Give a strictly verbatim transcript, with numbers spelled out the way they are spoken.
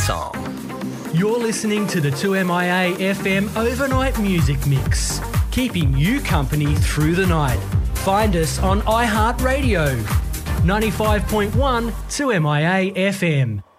song. You're listening to the two M I A F M Overnight Music Mix, keeping you company through the night. Find us on iHeartRadio, ninety-five point one two M I A F M.